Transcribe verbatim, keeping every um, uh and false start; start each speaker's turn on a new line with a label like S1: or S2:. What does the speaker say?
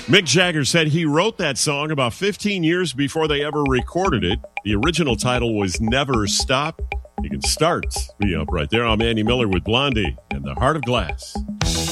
S1: Mick Jagger said he wrote that song about fifteen years before they ever recorded it. The original title was Never Stop. You can start. Be up right there. I'm Andy Miller with Blondie and the Heart of Glass.